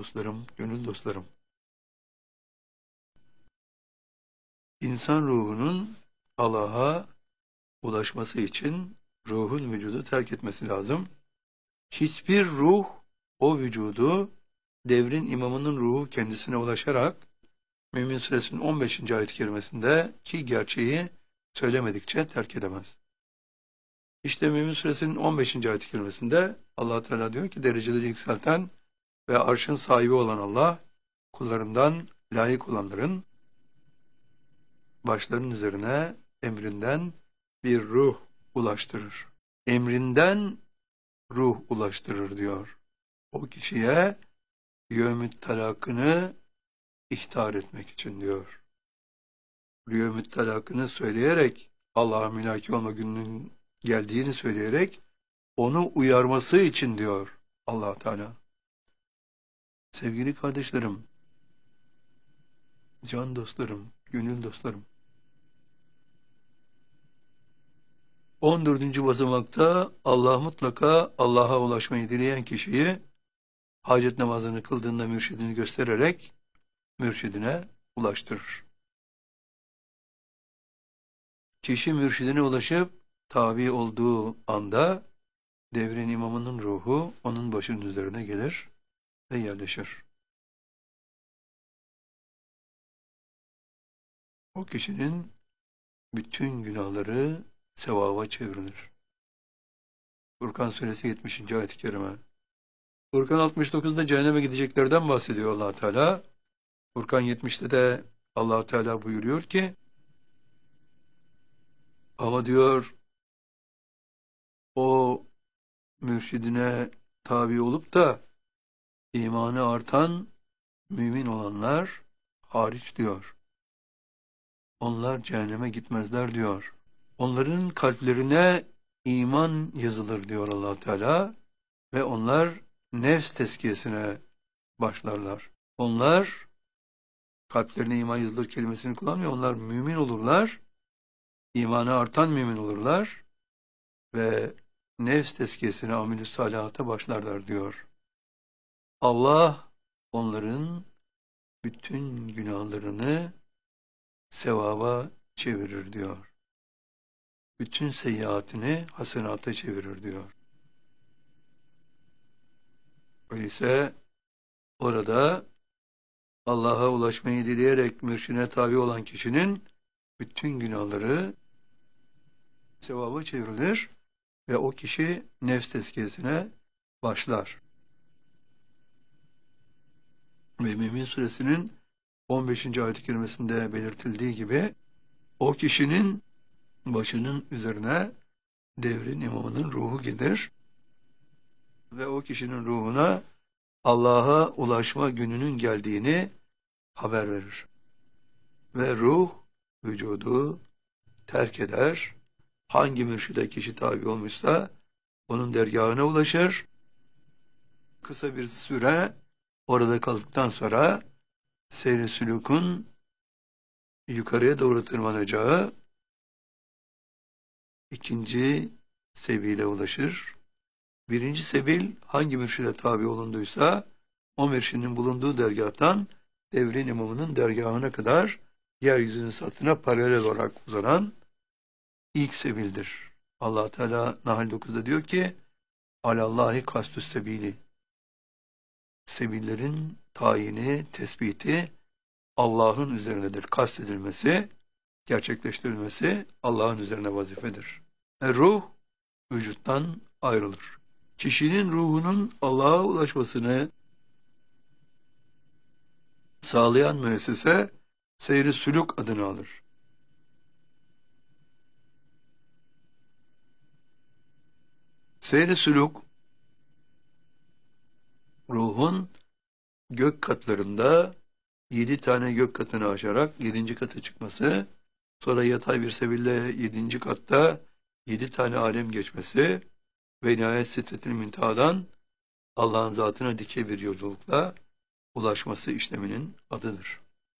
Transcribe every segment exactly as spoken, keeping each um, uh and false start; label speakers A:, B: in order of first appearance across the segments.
A: dostlarım, gönül dostlarım. İnsan ruhunun Allah'a ulaşması için ruhun vücudu terk etmesi lazım. Hiçbir ruh o vücudu devrin imamının ruhu kendisine ulaşarak Mümin Suresinin on beşinci ayet-i kerimesinde ki gerçeği söylemedikçe terk edemez. İşte Mümin Suresinin on beşinci ayet-i kerimesinde Allah Teala diyor ki dereceleri yükselten ve arşın sahibi olan Allah kullarından layık olanların başlarının üzerine emrinden bir ruh ulaştırır. Emrinden ruh ulaştırır diyor. O kişiye yevmü't talakını ihtar etmek için diyor. Yevmü't talakını söyleyerek Allah'a mülaki olma gününün geldiğini söyleyerek onu uyarması için diyor Allah Teala. Sevgili kardeşlerim, can dostlarım, gönül dostlarım. on dördüncü basamakta Allah mutlaka Allah'a ulaşmayı dileyen kişiyi hacet namazını kıldığında mürşidini göstererek mürşidine ulaştırır. Kişi mürşidine ulaşıp tabi olduğu anda devrin imamının ruhu onun başının üzerine gelir ve yerleşir. O kişinin bütün günahları sevaba çevrilir. Furkan Suresi yetmişinci ayet-i kerime. Furkan altmış dokuzda cehenneme gideceklerden bahsediyor Allah Teala. Furkan yetmişte de Allah Teala buyuruyor ki ama diyor o mürşidine tabi olup da imanı artan mümin olanlar hariç diyor. Onlar cehenneme gitmezler diyor. Onların kalplerine iman yazılır diyor Allah Teala ve onlar nefs tezkiyesine başlarlar. Onlar kalplerine iman yazılır kelimesini kullanmıyor. Onlar mümin olurlar. İmanı artan mümin olurlar ve nefs tezkiyesine amel-i salihata başlarlar diyor. Allah onların bütün günahlarını sevaba çevirir diyor. Bütün seyyiatini hasenata çevirir diyor. Öyleyse orada Allah'a ulaşmayı dileyerek mürşidine tabi olan kişinin bütün günahları sevaba çevrilir ve o kişi nefs tezkiyesine başlar. Ve Mümin Suresinin on beşinci ayet-i kerimesinde belirtildiği gibi o kişinin başının üzerine devrin imamının ruhu gelir ve o kişinin ruhuna Allah'a ulaşma gününün geldiğini haber verir. Ve ruh vücudu terk eder. Hangi mürşide kişi tabi olmuşsa onun dergahına ulaşır. Kısa bir süre orada kaldıktan sonra seyr-i sülûkun yukarıya doğru tırmanacağı ikinci sebile ulaşır. Birinci sebil hangi mürşide tabi olunduysa o mürşidin bulunduğu dergâhtan devrin imamının dergahına kadar yeryüzünün satına paralel olarak uzanan ilk sebildir. Allah Teala Nahl dokuzda diyor ki alallahi kastüs sebili. Sebillerin tayini, tespiti Allah'ın üzerinedir. Kastedilmesi, gerçekleştirilmesi Allah'ın üzerine vazifedir. E ruh vücuttan ayrılır. Kişinin ruhunun Allah'a ulaşmasını sağlayan müessese seyr-i sülûk adını alır. Seyr-i sülûk ruhun gök katlarında yedi tane gök katını aşarak yedinci kata çıkması, sonra yatay bir sebille yedinci katta yedi tane alem geçmesi ve nihayet Sidret-i Münteha'dan Allah'ın zatına dikey bir yolculukla ulaşması işleminin adıdır.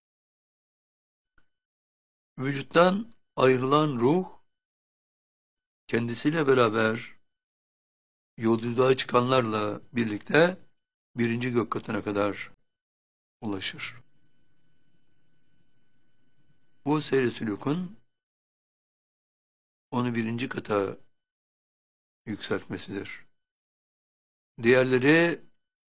A: Vücuttan ayrılan ruh, kendisiyle beraber yolculuğa çıkanlarla birlikte birinci gök katına kadar ulaşır. Bu seyr-i sülûkun onu birinci kata yükseltmesidir. Diğerleri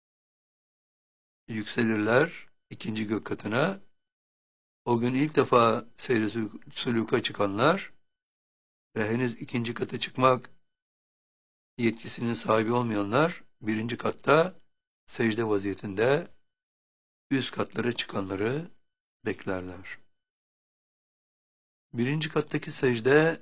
A: yükselirler ikinci gök katına. O gün ilk defa seyr-i sülûka çıkanlar ve henüz ikinci kata çıkmak yetkisinin sahibi olmayanlar birinci katta secde vaziyetinde üst katlara çıkanları beklerler. Birinci kattaki secde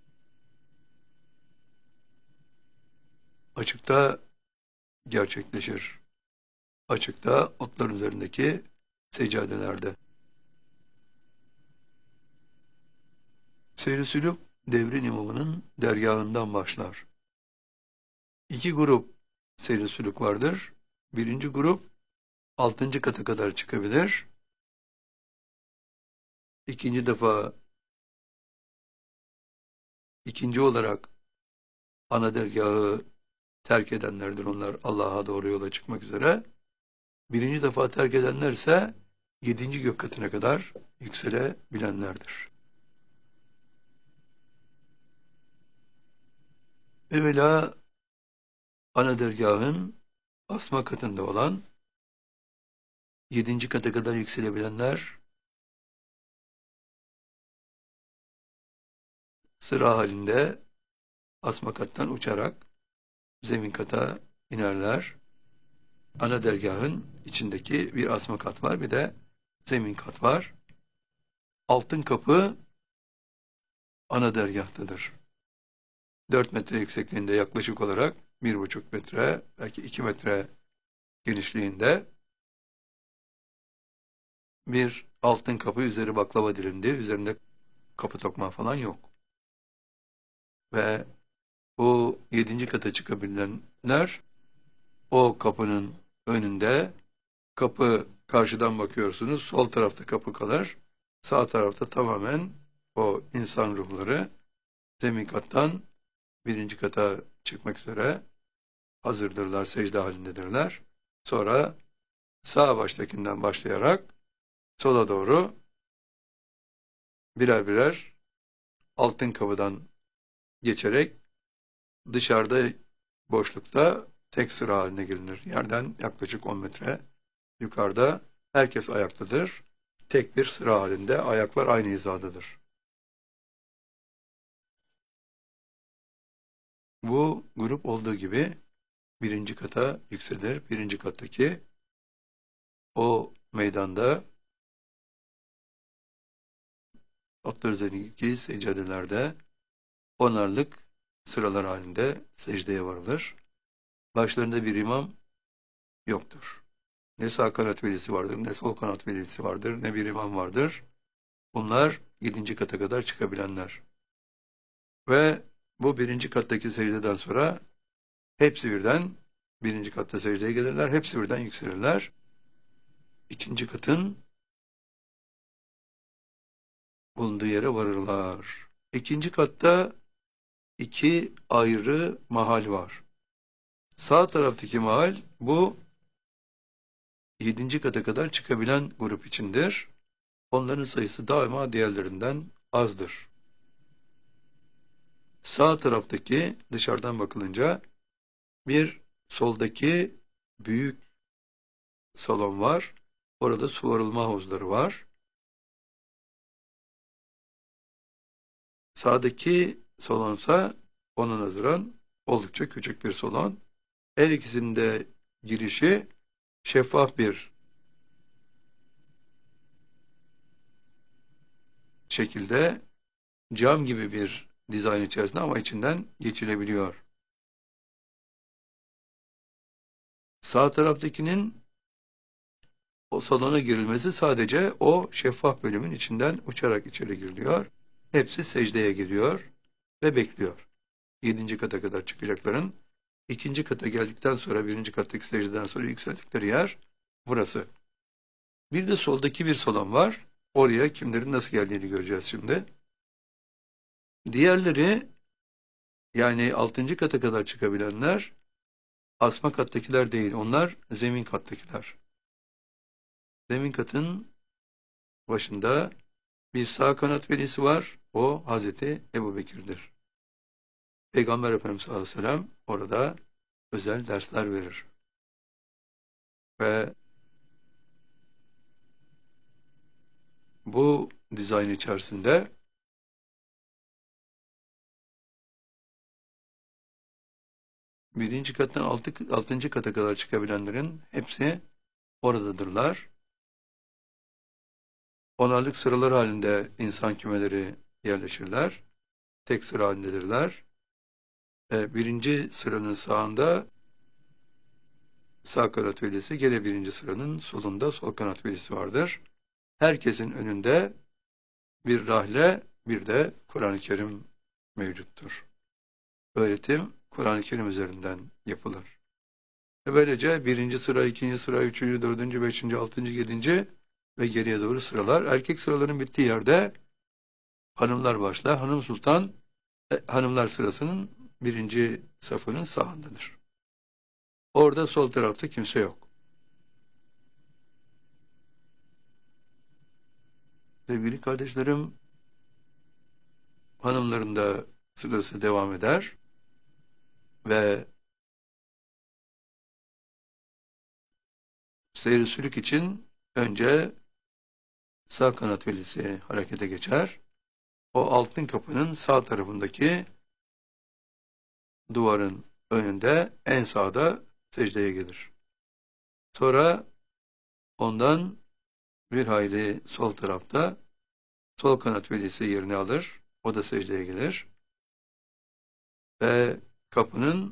A: açıkta gerçekleşir. Açıkta otlar üzerindeki seccadelerde. Seyr-i sülûk devrin imamının dergahından başlar. İki grup seyr-i sülûk vardır. Birinci grup altıncı kata kadar çıkabilir. İkinci defa ikinci olarak ana dergahı terk edenlerdir. Onlar Allah'a doğru yola çıkmak üzere. Birinci defa terk edenler ise yedinci gök katına kadar yükselebilenlerdir. Evvela ana dergahın asma katında olan yedinci kata kadar yükselebilenler sıra halinde asma kattan uçarak zemin kata inerler. Ana dergahın içindeki bir asma kat var, bir de zemin kat var. Altın kapı ana dergahtadır. Dört metre yüksekliğinde yaklaşık olarak bir buçuk metre, belki iki metre genişliğinde bir altın kapı, üzeri baklava dilindi, üzerinde kapı tokmağı falan yok. Ve bu yedinci kata çıkabilenler o kapının önünde, kapı karşıdan bakıyorsunuz, sol tarafta kapı kalır, sağ tarafta tamamen o insan ruhları zemin kattan birinci kata çıkmak üzere hazırdırlar, secde halindedirler. Sonra sağ baştakinden başlayarak sola doğru birer birer altın kapıdan geçerek dışarıda boşlukta tek sıra haline gelinir. Yerden yaklaşık on metre yukarıda herkes ayaktadır. Tek bir sıra halinde ayaklar aynı hizadadır. Bu grup olduğu gibi birinci kata yükselir. Birinci kattaki o meydanda otlar üzerindeki seccadelerde onarlık sıralar halinde secdeye varılır. Başlarında bir imam yoktur. Ne sağ kanat velisi vardır, ne sol kanat velisi vardır, ne bir imam vardır. Bunlar yedinci kata kadar çıkabilenler. Ve bu birinci kattaki secdeden sonra hepsi birden birinci katta secdeye gelirler, hepsi birden yükselirler. İkinci katın bulunduğu yere varırlar. İkinci katta iki ayrı mahal var. Sağ taraftaki mahal bu yedinci kata kadar çıkabilen grup içindir. Onların sayısı daima diğerlerinden azdır. Sağ taraftaki dışarıdan bakılınca bir soldaki büyük salon var. Orada su arılma havuzları var. Sağdaki salonsa ona nazaran oldukça küçük bir salon. Her ikisinin de girişi şeffaf bir şekilde cam gibi bir dizayn içerisinde ama içinden geçilebiliyor. Sağ taraftakinin o salona girilmesi sadece o şeffaf bölümün içinden uçarak içeri giriliyor. Hepsi secdeye giriyor ve bekliyor. Yedinci kata kadar çıkacakların ikinci kata geldikten sonra birinci kattaki secdeden sonra yükseldikleri yer burası. Bir de soldaki bir salon var. Oraya kimlerin nasıl geldiğini göreceğiz şimdi. Diğerleri, yani altıncı kata kadar çıkabilenler asma kattakiler değil. Onlar zemin kattakiler. zemin katın başında bir sağ kanat velisi var. O Hazreti Ebubekir'dir. Peygamber Efendimiz sallallahu aleyhi ve sellem orada özel dersler verir. Ve bu dizayn içerisinde birinci kattan altı, altıncı kata kadar çıkabilenlerin hepsi oradadırlar. Onarlık sıralar halinde insan kümeleri yerleşirler. Tek sıra halindedirler. E, birinci sıranın sağında sağ kanat velisi, gene birinci sıranın solunda sol kanat velisi vardır. Herkesin önünde bir rahle, bir de Kur'an-ı Kerim mevcuttur. Öğretim Kur'an-ı Kerim üzerinden yapılır. Ve böylece birinci sıra, ikinci sıra, üçüncü, dördüncü, beşinci, altıncı, yedinci ve geriye doğru sıralar. Erkek sıraların bittiği yerde hanımlar başlar. Hanım Sultan e, hanımlar sırasının birinci safının sağındadır. Orada sol tarafta kimse yok. Sevgili kardeşlerim, hanımların da sırası devam eder ve seyir sülük için önce sağ kanat velisi harekete geçer. O altın kapının sağ tarafındaki duvarın önünde en sağda secdeye gelir. Sonra ondan bir hayli sol tarafta sol kanat velisi yerini alır. O da secdeye gelir. Ve kapının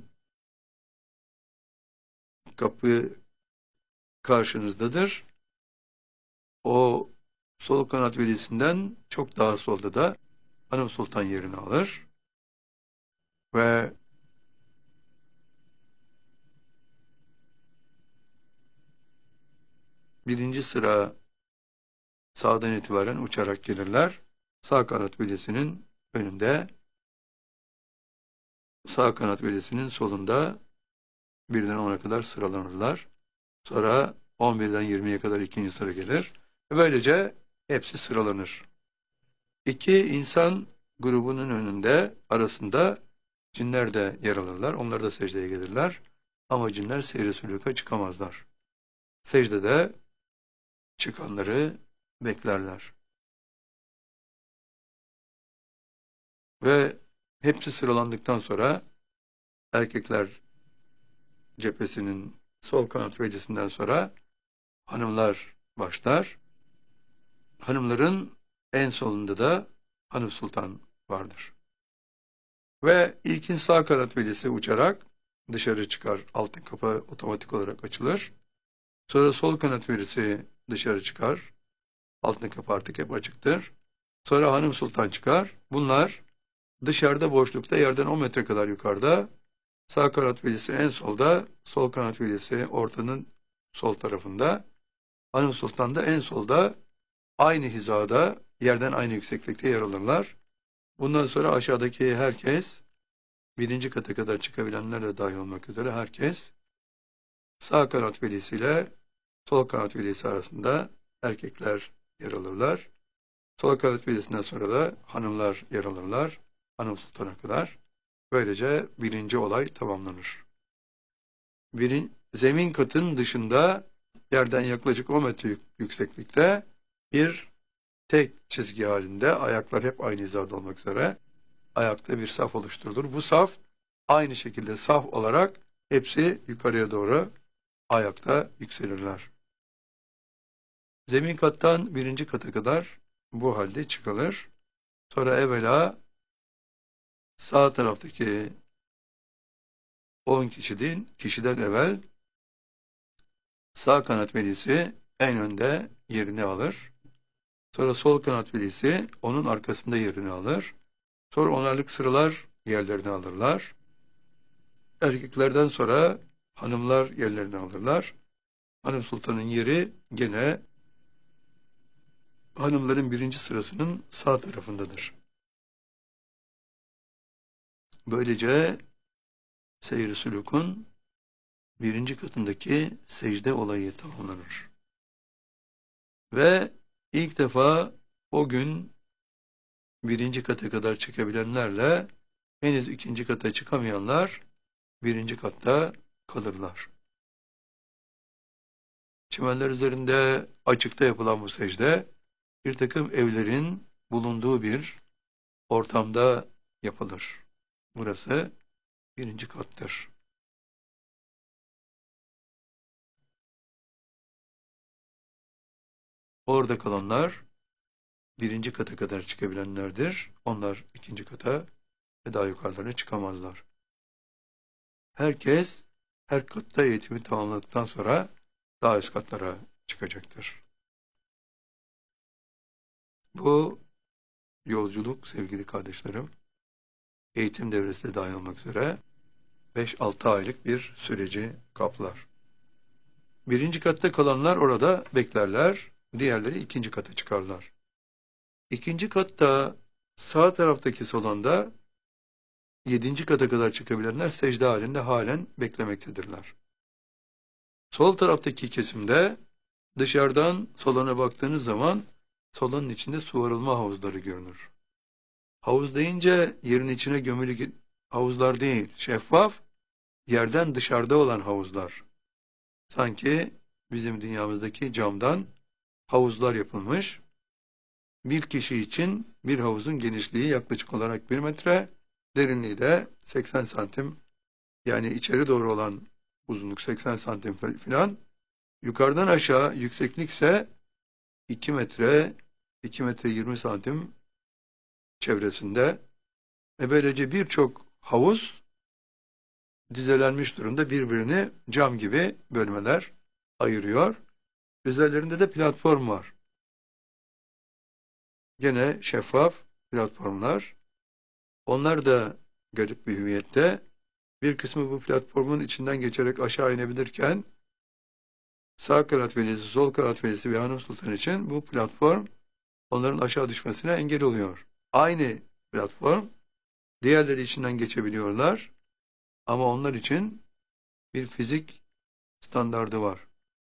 A: kapı karşınızdadır. O sol kanat velisinden çok daha solda da Hanım Sultan yerini alır. Ve birinci sıra sağdan itibaren uçarak gelirler. Sağ kanat velisinin önünde, sağ kanat velisinin solunda birden ona kadar sıralanırlar. Sonra on birden yirmiye kadar ikinci sıra gelir. Ve böylece hepsi sıralanır. İki insan grubunun önünde, arasında cinler de yer alırlar. Onlar da secdeye gelirler. Ama cinler seyri sülûka çıkamazlar. Secdede çıkanları beklerler. Ve hepsi sıralandıktan sonra erkekler cephesinin sol kanat velisinden sonra hanımlar başlar. Hanımların en solunda da Hanım Sultan vardır. Ve ilkin sağ kanat velisi uçarak dışarı çıkar. Altın kapı otomatik olarak açılır. Sonra sol kanat velisi dışarı çıkar. Altın kapı artık hep açıktır. Sonra Hanım Sultan çıkar. Bunlar dışarıda boşlukta yerden on metre kadar yukarıda. Sağ kanat velisi en solda, sol kanat velisi ortanın sol tarafında. Hanım Sultan da en solda, aynı hizada, yerden aynı yükseklikte yer alırlar. Bundan sonra aşağıdaki herkes, birinci kata kadar çıkabilenler de dahil olmak üzere herkes, sağ kanat velisi ile sol kanat velisi arasında erkekler yer alırlar. Sol kanat velisinden sonra da hanımlar yer alırlar. Hanım Sultan'a kadar. Böylece birinci olay tamamlanır. Birin, zemin katın dışında yerden yaklaşık on metre yükseklikte bir tek çizgi halinde, ayaklar hep aynı hizada olmak üzere ayakta bir saf oluşturulur. Bu saf aynı şekilde saf olarak hepsi yukarıya doğru ayakta yükselirler. Zemin kattan birinci kata kadar bu halde çıkılır. Sonra evvela sağ taraftaki on kişinin, kişiden evvel sağ kanat velisi en önde yerini alır. Sonra sol kanat velisi onun arkasında yerini alır. Sonra onarlık sıralar yerlerini alırlar. Erkeklerden sonra hanımlar yerlerini alırlar. Hanım Sultan'ın yeri gene hanımların birinci sırasının sağ tarafındadır. Böylece seyr-i sülûkun birinci katındaki secde olayı tamamlanır. Ve ilk defa o gün birinci kata kadar çıkabilenlerle henüz ikinci kata çıkamayanlar birinci katta kalırlar. Çimenler üzerinde açıkta yapılan bu secde bir takım evlerin bulunduğu bir ortamda yapılır. Burası birinci kattır. Orada kalanlar birinci kata kadar çıkabilenlerdir. Onlar ikinci kata ve daha yukarılarına çıkamazlar. Herkes her katta eğitimi tamamladıktan sonra daha üst katlara çıkacaktır. Bu yolculuk sevgili kardeşlerim, eğitim devresi de dahil olmak üzere beş altı aylık bir süreci kaplar. Birinci katta kalanlar orada beklerler, diğerleri ikinci kata çıkarlar. İkinci katta sağ taraftaki salonda yedinci kata kadar çıkabilenler secde halinde halen beklemektedirler. Sol taraftaki kesimde dışarıdan salona baktığınız zaman salonun içinde su arılma havuzları görünür. Havuz deyince yerin içine gömülü havuzlar değil, şeffaf, yerden dışarıda olan havuzlar. Sanki bizim dünyamızdaki camdan havuzlar yapılmış. Bir kişi için bir havuzun genişliği yaklaşık olarak bir metre, derinliği de seksen santim, yani içeri doğru olan uzunluk seksen santim falan. Yukarıdan aşağı yükseklikse iki metre, iki metre yirmi santim çevresinde ve böylece birçok havuz dizelenmiş durumda birbirini cam gibi bölmeler ayırıyor. Üzerlerinde de platform var. Gene şeffaf platformlar. Onlar da garip bir hüviyette. Bir kısmı bu platformun içinden geçerek aşağı inebilirken sağ kanat velisi, sol kanat velisi ve hanım sultan için bu platform onların aşağı düşmesine engel oluyor. Aynı platform diğerleri içinden geçebiliyorlar ama onlar için bir fizik standardı var.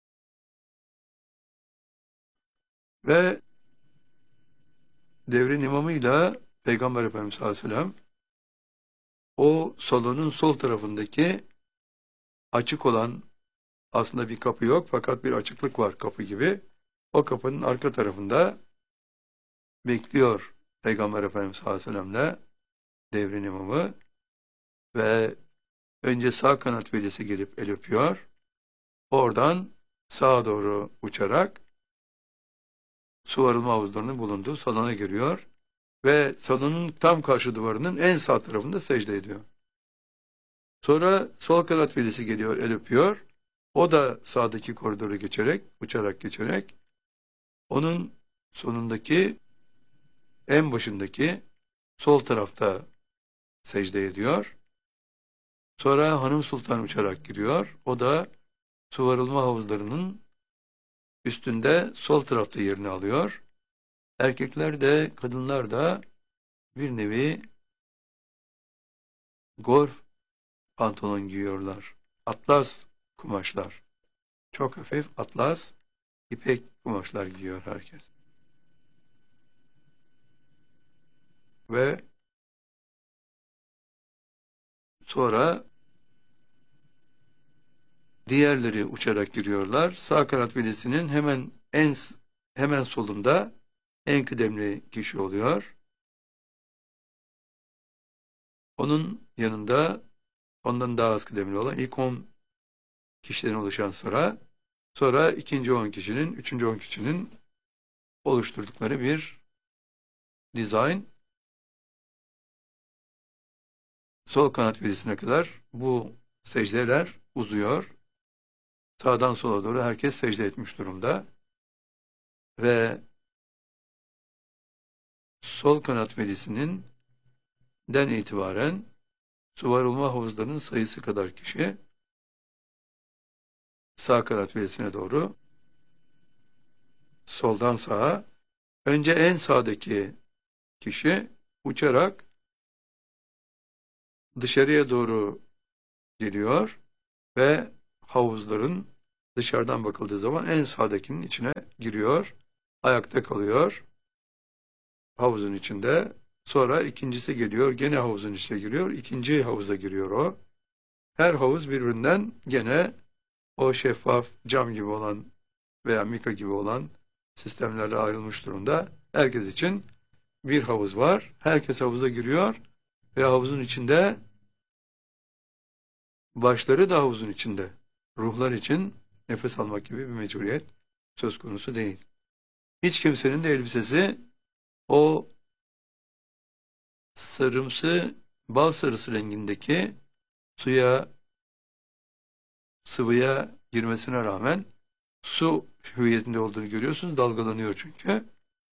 A: Ve devrin imamıyla Peygamber Efendimiz sallallahu aleyhi ve sellem o salonun sol tarafındaki açık olan, aslında bir kapı yok fakat bir açıklık var kapı gibi. O kapının arka tarafında bekliyor Peygamber Efendimiz sallallahu aleyhi ve sellem'le devrin imamı ve önce sağ kanat velisi gelip el öpüyor. Oradan sağa doğru uçarak su arılma havuzlarının bulunduğu salona giriyor ve salonun tam karşı duvarının en sağ tarafında secde ediyor. Sonra sol kanat velisi geliyor, el öpüyor. O da sağdaki koridoru geçerek, uçarak geçerek onun sonundaki, en başındaki sol tarafta secde ediyor. Sonra Hanım Sultan uçarak giriyor. O da su varılma havuzlarının üstünde sol tarafta yerini alıyor. Erkekler de kadınlar da bir nevi golf pantolon giyiyorlar. Atlas kumaşlar. Çok hafif atlas, ipek kumaşlar giyiyor herkes. Ve sonra diğerleri uçarak giriyorlar. Sağ kanat velisinin hemen en hemen solunda en kıdemli kişi oluyor. Onun yanında ondan daha az kıdemli olan ilk on kişiden oluşan sıra, sonra ikinci on kişinin, üçüncü on kişinin oluşturdukları bir dizayn. Sol kanat velisine kadar bu secdeler uzuyor. Sağdan sola doğru herkes secde etmiş durumda. Ve sol kanat velisinin den itibaren su varılma havuzlarının sayısı kadar kişi sağ kanat velisine doğru soldan sağa, önce en sağdaki kişi uçarak dışarıya doğru geliyor ve havuzların dışarıdan bakıldığı zaman en sağdakinin içine giriyor. ayakta kalıyor havuzun içinde. Sonra ikincisi geliyor, gene havuzun içine giriyor. İkinci havuza giriyor o. Her havuz birbirinden gene o şeffaf cam gibi olan veya mika gibi olan sistemlerle ayrılmış durumda. Herkes için bir havuz var. Herkes havuza giriyor ve havuzun içinde, başları da havuzun içinde. Ruhlar için nefes almak gibi bir mecburiyet söz konusu değil. Hiç kimsenin de elbisesi o sarımsı, bal sarısı rengindeki suya, sıvıya girmesine rağmen su hüviyetinde olduğunu görüyorsunuz. Dalgalanıyor çünkü.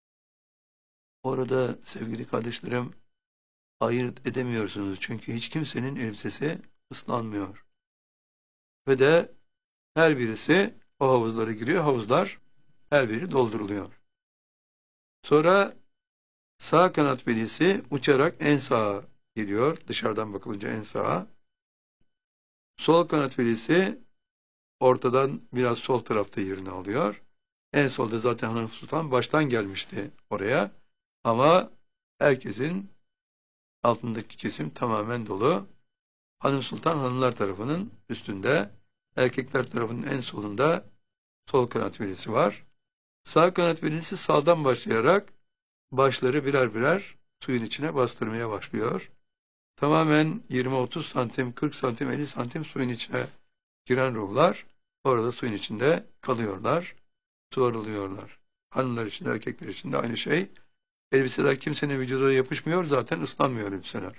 A: Orada sevgili kardeşlerim, ayırt edemiyorsunuz. Çünkü hiç kimsenin elbisesi ıslanmıyor. Ve de her birisi o havuzlara giriyor. Havuzlar her biri dolduruluyor. Sonra sağ kanat velisi uçarak en sağa geliyor. Dışarıdan bakılınca en sağa. Sol kanat velisi ortadan biraz sol tarafta yerini alıyor. En solda zaten Hanım Sultan baştan gelmişti oraya. Ama herkesin altındaki kesim tamamen dolu. Hanım Sultan hanımlar tarafının üstünde, erkekler tarafının en solunda sol kanat velisi var. Sağ kanat velisi sağdan başlayarak başları birer birer suyun içine bastırmaya başlıyor. Tamamen yirmi otuz santim, kırk santim, elli santim suyun içine giren ruhlar orada suyun içinde kalıyorlar, suvarılıyorlar. Hanımlar için de erkekler için de aynı şey. Elbiseler kimsenin vücuduna yapışmıyor, zaten ıslanmıyor elbiseler.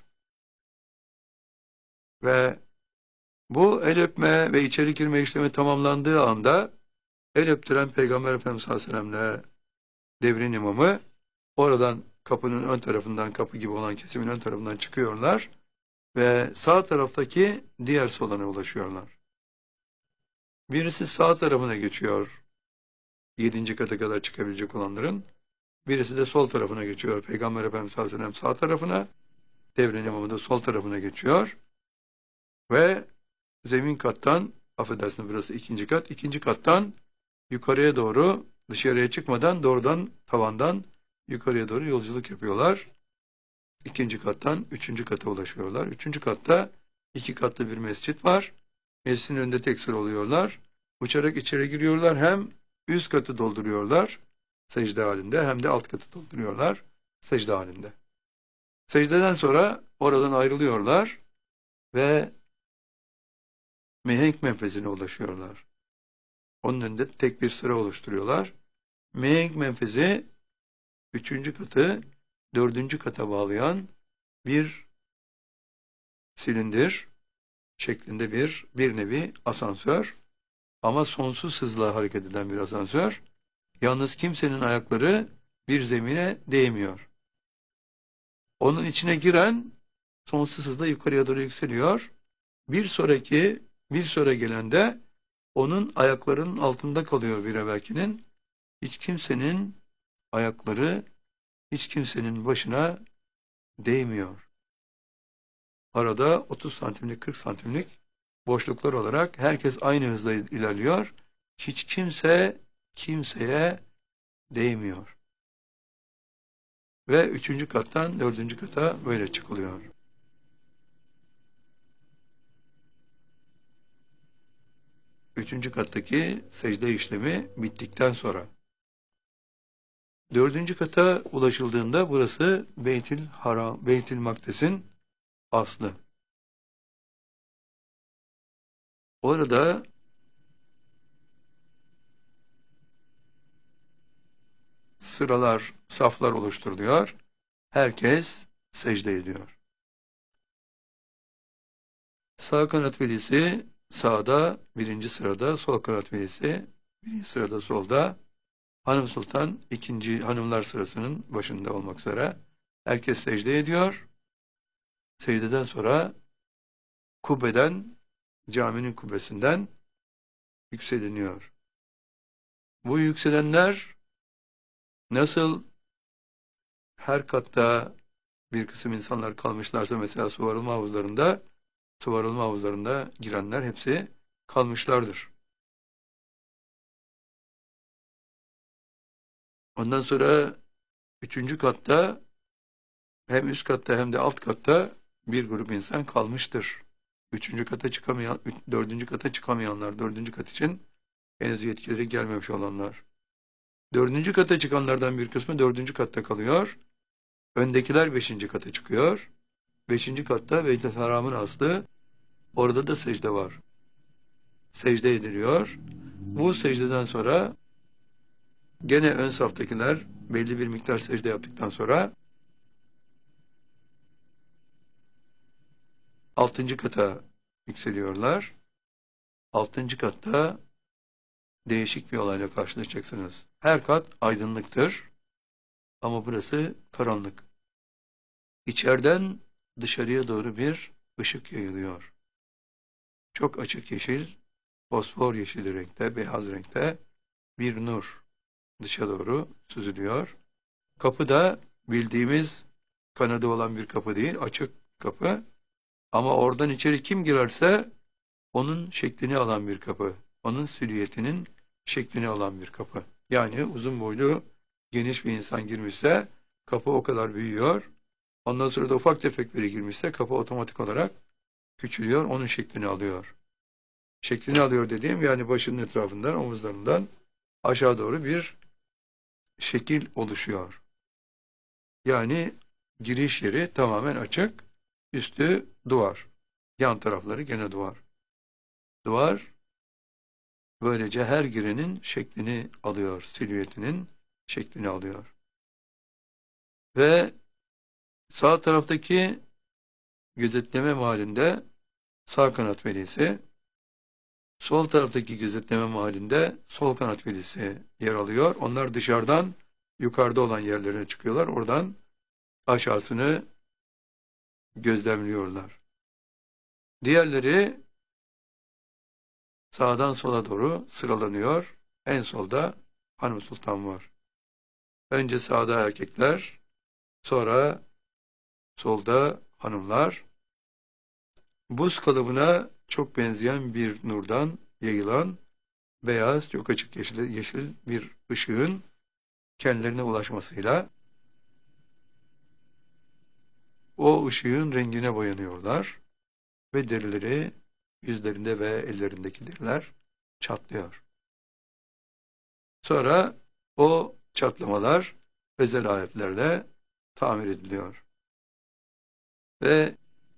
A: Ve bu el öpme ve içeri girme işlemi tamamlandığı anda el öptüren Peygamber Efendimiz sallallahu aleyhi ve sellem'le devrin imamı oradan kapının ön tarafından, kapı gibi olan kesimin ön tarafından çıkıyorlar ve sağ taraftaki diğer solana ulaşıyorlar. Birisi sağ tarafına geçiyor, yedinci kata kadar çıkabilecek olanların. Birisi de sol tarafına geçiyor. Peygamber Efendimiz sallallahu aleyhi ve sellem sağ tarafına, devrin imamı da sol tarafına geçiyor. Ve zemin kattan, affedersiniz burası ikinci kat, ikinci kattan yukarıya doğru, dışarıya çıkmadan doğrudan tavandan yukarıya doğru yolculuk yapıyorlar. İkinci kattan üçüncü kata ulaşıyorlar. Üçüncü katta iki katlı bir mescit var. Mescidin önünde tek sıra oluyorlar. Uçarak içeri giriyorlar. Hem üst katı dolduruyorlar secde halinde, hem de alt katı dolduruyorlar secde halinde. Secdeden sonra oradan ayrılıyorlar ve mihenk menfezine ulaşıyorlar. Onun önünde tek bir sıra oluşturuyorlar. Mihenk menfezi üçüncü katı dördüncü kata bağlayan bir silindir şeklinde bir bir nevi asansör, ama sonsuz hızla hareket eden bir asansör. Yalnız kimsenin ayakları bir zemine değmiyor. Onun içine giren sonsuz hızla yukarıya doğru yükseliyor. Bir sonraki, bir sonra gelen de onun ayaklarının altında kalıyor bir evvelkinin. Hiç kimsenin ayakları, hiç kimsenin başına değmiyor. Arada otuz santimlik, kırk santimlik boşluklar olarak herkes aynı hızla ilerliyor. Hiç kimse kimseye değmiyor. Ve üçüncü kattan dördüncü kata böyle çıkılıyor. Üçüncü kattaki secde işlemi bittikten sonra dördüncü kata ulaşıldığında burası Beytül Haram, Beytül Makdes'in aslı. Orada sıralar, saflar oluşturuluyor. Herkes secde ediyor. Sağ kanat velisi sağda, birinci sırada, sol kanat velisi birinci sırada solda, Hanım Sultan ikinci hanımlar sırasının başında olmak üzere herkes secde ediyor. Secdeden sonra kubbeden, caminin kubbesinden yükseliniyor. Bu yükselenler nasıl her katta bir kısım insanlar kalmışlarsa, mesela su arılma havuzlarında, su arılma havuzlarında girenler hepsi kalmışlardır. Ondan sonra üçüncü katta hem üst katta hem de alt katta bir grup insan kalmıştır. Üçüncü kata çıkamayan, dördüncü kata çıkamayanlar, dördüncü kat için henüz yetkileri gelmemiş olanlar. Dördüncü kata çıkanlardan bir kısmı dördüncü katta kalıyor. Öndekiler beşinci kata çıkıyor. Beşinci katta Beyt-i Haram'ın aslı, orada da secde var. Secde ediliyor. Bu secdeden sonra gene ön saftakiler belli bir miktar secde yaptıktan sonra altıncı kata yükseliyorlar. Altıncı katta değişik bir olayla karşılaşacaksınız. Her kat aydınlıktır ama burası karanlık. İçeriden dışarıya doğru bir ışık yayılıyor. Çok açık yeşil, fosfor yeşili renkte, beyaz renkte bir nur dışa doğru süzülüyor. Kapı da bildiğimiz kanadı olan bir kapı değil, açık kapı. Ama oradan içeri kim girerse onun şeklini alan bir kapı. Onun silüetinin şeklini alan bir kapı. Yani uzun boylu, geniş bir insan girmişse kapı o kadar büyüyor. Ondan sonra da ufak tefek biri girmişse kapı otomatik olarak küçülüyor, onun şeklini alıyor. Şeklini alıyor dediğim yani başının etrafından, omuzlarından aşağı doğru bir şekil oluşuyor. Yani giriş yeri tamamen açık, üstü duvar. Yan tarafları gene duvar. Duvar böylece her girenin şeklini alıyor, silüetinin şeklini alıyor. Ve sağ taraftaki gözetleme mahallinde sağ kanat velisi, sol taraftaki gözetleme mahallinde sol kanat velisi yer alıyor. Onlar dışarıdan yukarıda olan yerlerine çıkıyorlar. Oradan aşağısını gözlemliyorlar. Diğerleri sağdan sola doğru sıralanıyor. En solda Hanım Sultan var. Önce sağda erkekler, sonra solda hanımlar. Buz kalıbına çok benzeyen bir nurdan yayılan beyaz, çok açık yeşil, yeşil bir ışığın kendilerine ulaşmasıyla o ışığın rengine boyanıyorlar ve derileri, yüzlerinde ve ellerindeki deriler çatlıyor. Sonra o çatlamalar özel aletlerle tamir ediliyor. Ve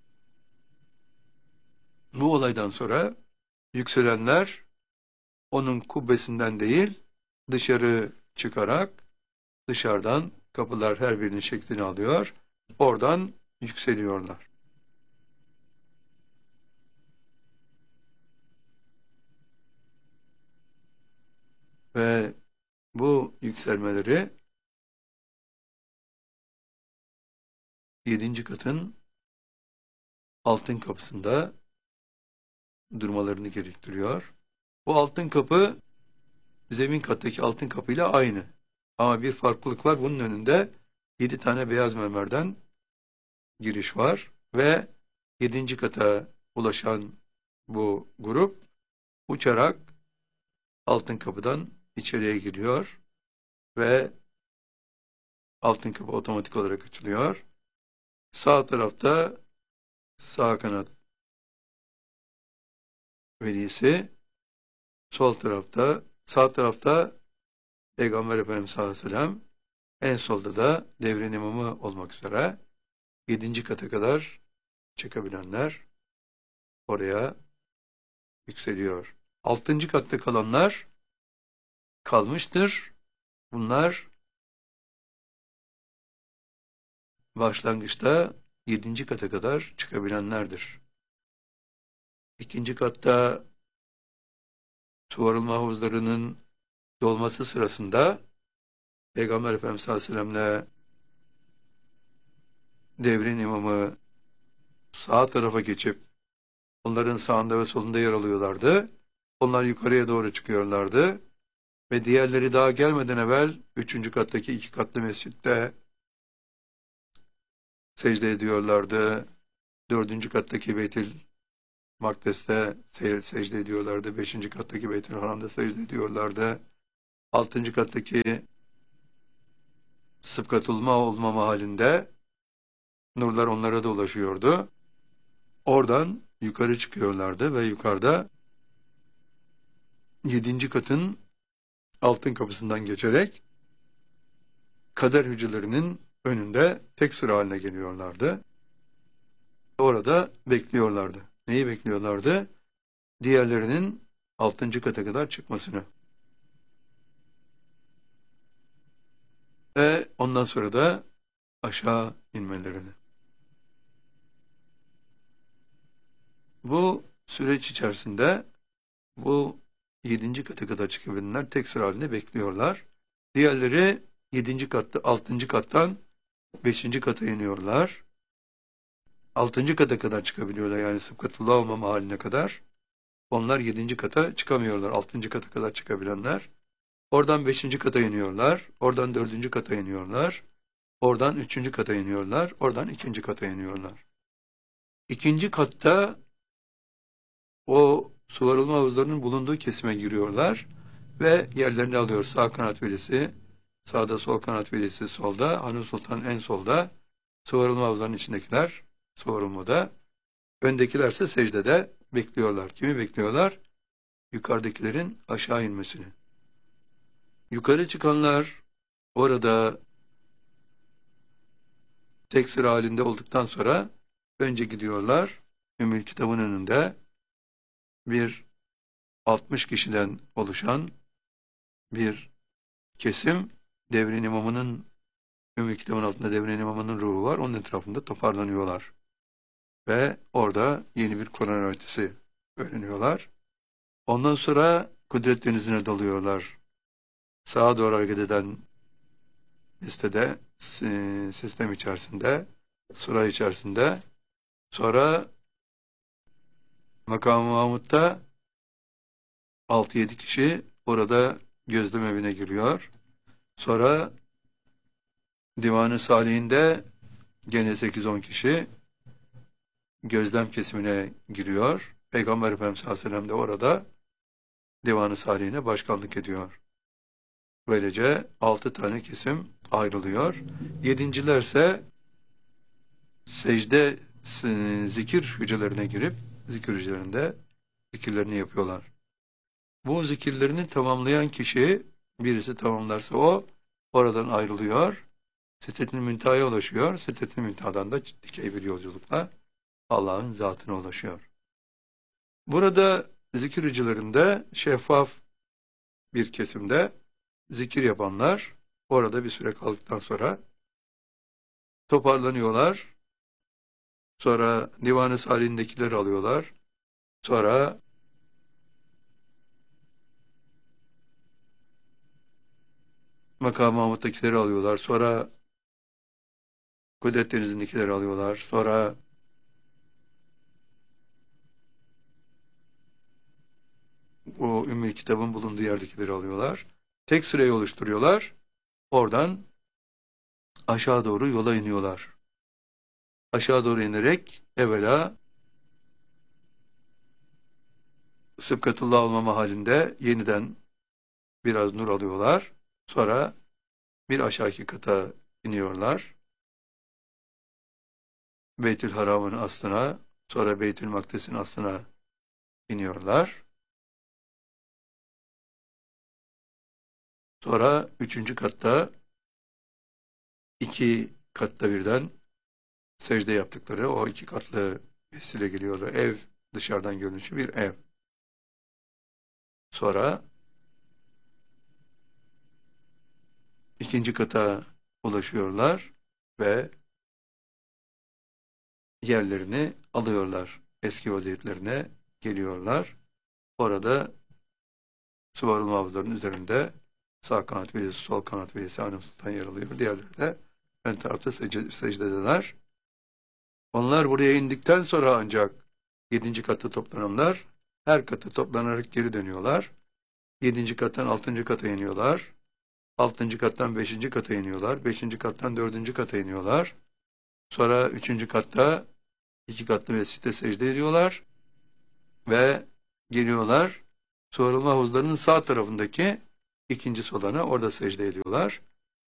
A: bu olaydan sonra yükselenler onun kubbesinden değil, dışarı çıkarak dışarıdan kapılar her birinin şeklini alıyor, oradan yükseliyorlar. Ve bu yükselmeleri yedinci katın altın kapısında durmalarını gerektiriyor. Bu altın kapı zemin kattaki altın kapıyla aynı. Ama bir farklılık var. Bunun önünde yedi tane beyaz mermerden giriş var ve yedinci kata ulaşan bu grup uçarak altın kapıdan içeriye giriyor ve altın kapı otomatik olarak açılıyor. Sağ tarafta sağ kanat velisi, sol tarafta, sağ tarafta Peygamber Efendimiz sallallahu aleyhi ve sellem, en solda da devrin imamı olmak üzere yedinci kata kadar çıkabilenler oraya yükseliyor. Altıncı katta kalanlar kalmıştır. Bunlar başlangıçta yedinci kata kadar çıkabilenlerdir. İkinci katta tuvarıl havuzlarının dolması sırasında Peygamber Efendimiz sallallahu aleyhi ve sellem'le devrin imamı sağ tarafa geçip onların sağında ve solunda yer alıyorlardı. Onlar yukarıya doğru çıkıyorlardı. Ve diğerleri daha gelmeden evvel üçüncü kattaki iki katlı mescitte secde ediyorlardı. Dördüncü kattaki Beytül Makdes'te secde ediyorlardı. Beşinci kattaki Beytül Haram'da secde ediyorlardı. Altıncı kattaki sıpkatulma olmama halinde nurlar onlara da ulaşıyordu. Oradan yukarı çıkıyorlardı ve yukarıda yedinci katın altın kapısından geçerek kader hücrelerinin önünde tek sıra haline geliyorlardı. Orada bekliyorlardı. Neyi bekliyorlardı? Diğerlerinin altıncı kata kadar çıkmasını. Ve ondan sonra da aşağı inmelerini. Bu süreç içerisinde bu yedinci kata kadar çıkabilenler tek sıra halinde bekliyorlar. Diğerleri yedinci katta, altıncı kattan beşinci kata iniyorlar. Altıncı kata kadar çıkabiliyorlar, yani sıbkatullah olmama haline kadar. Onlar yedinci kata çıkamıyorlar. Altıncı kata kadar çıkabilenler. Oradan beşinci kata iniyorlar. Oradan dördüncü kata iniyorlar. Oradan üçüncü kata iniyorlar. Oradan ikinci kata iniyorlar. İkinci katta o su arılma havuzlarının bulunduğu kesime giriyorlar ve yerlerini alıyor. Sağ kanat velisi, sağda sol kanat velisi solda, Hanım Sultan en solda, su arılma havuzlarının içindekiler su arılmada, öndekilerse secdede bekliyorlar. Kimi bekliyorlar? Yukarıdakilerin aşağı inmesini. Yukarı çıkanlar orada tek sıra halinde olduktan sonra önce gidiyorlar. Ümmül Kitab'ın önünde bir altmış kişiden oluşan bir kesim, Devrin İmamı'nın, Ümmül Kitab'ın altında Devrin İmamı'nın ruhu var. Onun etrafında toparlanıyorlar. Ve orada yeni bir Kur'an öğretisi öğreniyorlar. Ondan sonra Kudret Denizi'ne dalıyorlar. Sağa doğru hareket eden listede, sistem içerisinde, sıra içerisinde. Sonra Makam-ı Mahmud'da altı yedi kişi orada gözlem evine giriyor. Sonra Divan-ı Salih'inde gene sekiz on kişi gözlem kesimine giriyor. Peygamber Efendimiz sallallahu aleyhi ve sellem de orada Divan-ı Salih'ine başkanlık ediyor. Böylece altı tane kesim ayrılıyor. Yedincilerse secde zikir hücrelerine girip zikir hücrelerinde zikirlerini yapıyorlar. Bu zikirlerini tamamlayan kişi, birisi tamamlarsa o oradan ayrılıyor. Sidret-i Münteha'ya ulaşıyor. Sidret-i Münteha'dan da dikey bir yolculukla Allah'ın zatına ulaşıyor. Burada zikir hücrelerinde şeffaf bir kesimde zikir yapanlar orada bir süre kaldıktan sonra toparlanıyorlar. Sonra Divan-ı Salih'indekileri alıyorlar. Sonra Makam-ı Mahmud'dakileri alıyorlar. Sonra Kudret Denizi'ndekileri alıyorlar. Sonra o Ümmül Kitab'ın bulunduğu yerdekileri alıyorlar. Tek sırayı oluşturuyorlar. Oradan aşağı doğru yola iniyorlar. Aşağı doğru inerek evvela sıbkatullah olmama halinde yeniden biraz nur alıyorlar. Sonra bir aşağıki kata iniyorlar. Beytül Haram'ın aslına, sonra Beytül Makdes'in aslına iniyorlar. Sonra üçüncü katta iki katta birden secde yaptıkları o iki katlı vesile geliyorlar. Ev, dışarıdan görünüşü bir ev. Sonra ikinci kata ulaşıyorlar ve yerlerini alıyorlar. Eski vaziyetlerine geliyorlar. Orada Suvarul Mavzların üzerinde sağ kanat velisi, sol kanat velisi Hanım Sultan yer alıyor. Diğerleri de ön tarafta secde, secdedeler. Onlar buraya indikten sonra ancak yedinci katta toplananlar her kata toplanarak geri dönüyorlar. Yedinci kattan altıncı kata iniyorlar. Altıncı kattan beşinci kata iniyorlar. Beşinci kattan dördüncü kata iniyorlar. Sonra üçüncü katta iki katlı mescitte secde ediyorlar. Ve geliyorlar. Su arılma havuzlarının sağ tarafındaki ikinci solana orada secde ediyorlar.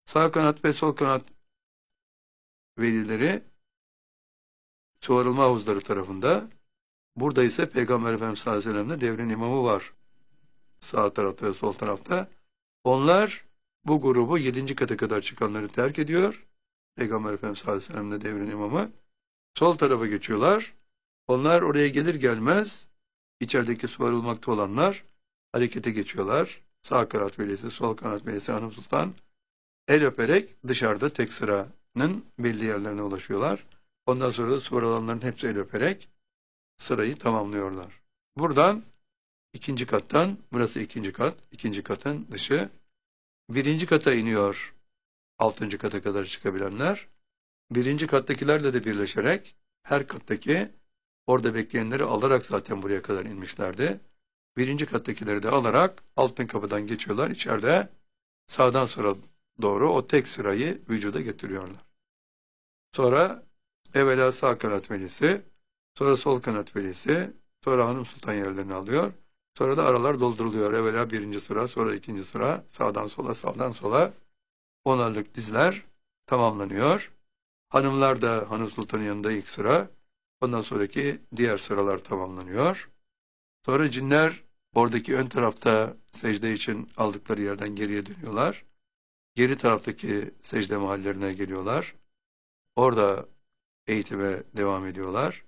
A: Sağ kanat ve sol kanat velileri çoğalma havuzları tarafında. Burada ise Peygamber Efendimiz sallallahu aleyhi ve sellem'de devrin imamı var. Sağ tarafta ve sol tarafta. Onlar bu grubu yedinci kata kadar çıkanları terk ediyor. Peygamber Efendimiz sallallahu aleyhi ve sellem'de devrin imamı. Sol tarafa geçiyorlar. Onlar oraya gelir gelmez içerideki suvarılmakta olanlar harekete geçiyorlar. Sağ kanat velisi, sol kanat velisi Hanım Sultan el öperek dışarıda tek sıranın belli yerlerine ulaşıyorlar. Ondan sonra da suvarılanların hepsi el öperek sırayı tamamlıyorlar. Buradan ikinci kattan, burası ikinci kat, ikinci katın dışı, birinci kata iniyor altıncı kata kadar çıkabilenler. Birinci kattakilerle de birleşerek her kattaki orada bekleyenleri alarak zaten buraya kadar inmişlerdi. Birinci kattakileri de alarak altın kapıdan geçiyorlar. İçeride sağdan sola doğru o tek sırayı vücuda getiriyorlar. Sonra evvela sağ kanat velisi, sonra sol kanat velisi, sonra Hanım Sultan yerlerini alıyor. Sonra da aralar dolduruluyor. Evvela birinci sıra, sonra ikinci sıra, sağdan sola, sağdan sola onarlık dizler tamamlanıyor. Hanımlar da Hanım Sultan'ın yanında ilk sıra, ondan sonraki diğer sıralar tamamlanıyor. Sonra cinler oradaki ön tarafta secde için aldıkları yerden geriye dönüyorlar. Geri taraftaki secde mahallerine geliyorlar. Orada eğitime devam ediyorlar.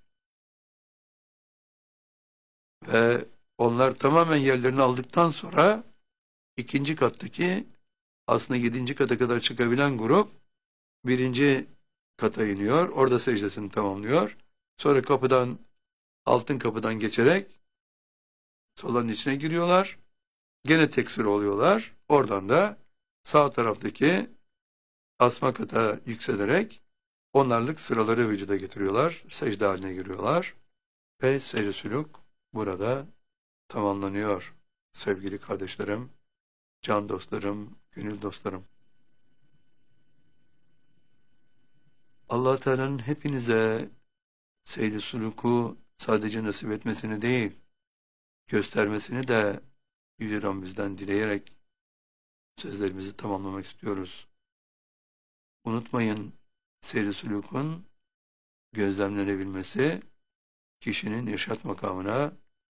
A: Ve onlar tamamen yerlerini aldıktan sonra ikinci kattaki aslında yedinci kata kadar çıkabilen grup birinci kata iniyor. Orada secdesini tamamlıyor. Sonra kapıdan, altın kapıdan geçerek solanın içine giriyorlar. Gene tek sıra oluyorlar. Oradan da sağ taraftaki asma kata yükselerek onlarlık sıraları vücuda getiriyorlar. Secde haline giriyorlar. Ve seyri sülük burada tamamlanıyor. Sevgili kardeşlerim, can dostlarım, gönül dostlarım. Allah Teala'nın hepinize seyri suluku sadece nasip etmesini değil, göstermesini de Yüce Rabbimizden dileyerek sözlerimizi tamamlamak istiyoruz. Unutmayın, seyri sülukun gözlemlenebilmesi kişinin irşat makamına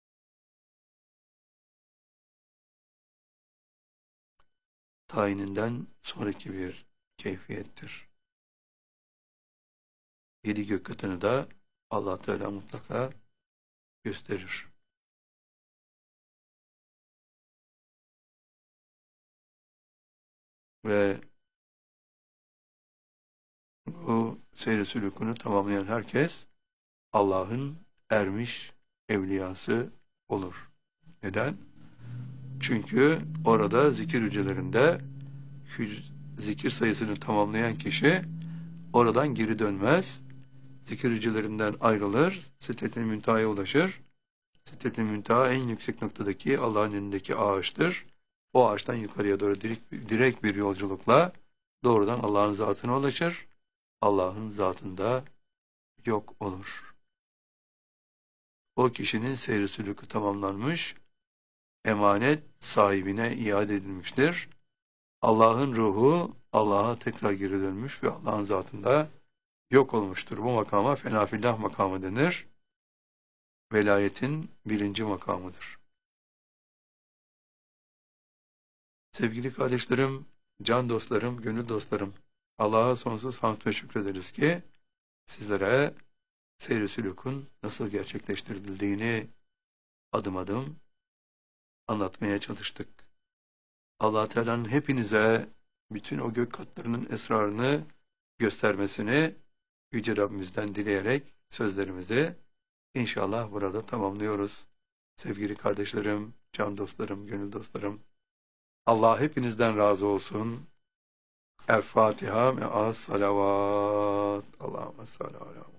A: tayininden sonraki bir keyfiyettir. Yedi gök katını da Allah Teala mutlaka gösterir. Ve bu seyri sülükünü tamamlayan herkes Allah'ın ermiş evliyası olur. Neden? Çünkü orada zikir hücrelerinde zikir sayısını tamamlayan kişi oradan geri dönmez. Zikir hücrelerinden ayrılır, Sidret-i Münteha'ya ulaşır. Sidret-i Münteha en yüksek noktadaki Allah'ın önündeki ağaçtır. O ağaçtan yukarıya doğru direkt, direkt bir yolculukla doğrudan Allah'ın zatına ulaşır. Allah'ın zatında yok olur. O kişinin seyri sülükü tamamlanmış, emanet sahibine iade edilmiştir. Allah'ın ruhu Allah'a tekrar geri dönmüş ve Allah'ın zatında yok olmuştur. Bu makama fenafillah makamı denir. Velayetin birinci makamıdır. Sevgili kardeşlerim, can dostlarım, gönül dostlarım, Allah'a sonsuz hamd ve şükrederiz ki sizlere seyri sülükün nasıl gerçekleştirildiğini adım adım anlatmaya çalıştık. Allah Teala'nın hepinize bütün o gök katlarının esrarını göstermesini Yüce Rabbimizden dileyerek sözlerimizi inşallah burada tamamlıyoruz. Sevgili kardeşlerim, can dostlarım, gönül dostlarım, Allah hepinizden razı olsun. El Fatiha ve as salavat. Allahümme salli ala